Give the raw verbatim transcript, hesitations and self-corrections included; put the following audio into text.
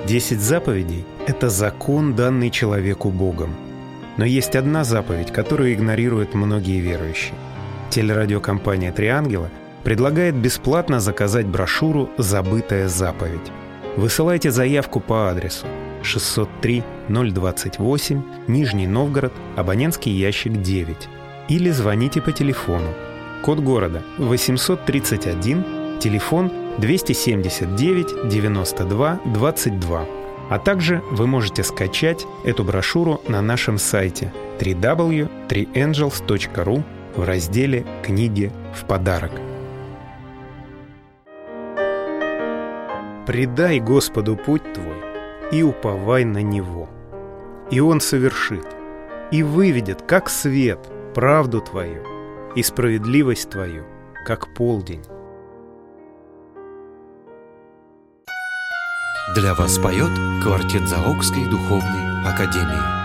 Десять заповедей – это закон, данный человеку Богом. Но есть одна заповедь, которую игнорируют многие верующие. Телерадиокомпания «Три ангела» предлагает бесплатно заказать брошюру «Забытая заповедь». Высылайте заявку по адресу шестьсот три ноль двадцать восемь, Нижний Новгород, абонентский ящик девять. Или звоните по телефону. Код города восемьсот тридцать один, телефон двести семьдесят девять девяносто два двадцать два. А также вы можете скачать эту брошюру на нашем сайте дабл ю дабл ю дабл ю точка три энджелс точка ру в разделе «Книги в подарок». «Предай Господу путь твой и уповай на Него, и Он совершит, и выведет, как свет, правду твою и справедливость твою, как полдень». Для вас поет квартет Заокской духовной академии.